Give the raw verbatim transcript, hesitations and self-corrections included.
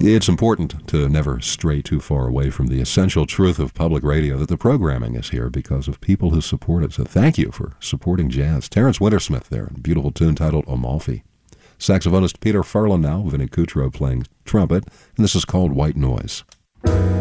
It's important to never stray too far away from the essential truth of public radio, that the programming is here because of people who support it. So thank you for supporting jazz. Terrence Wintersmith there, a beautiful tune titled Amalfi. Saxophonist Peter Furlan now, Vinnie Cutro playing trumpet, and this is called White Noise.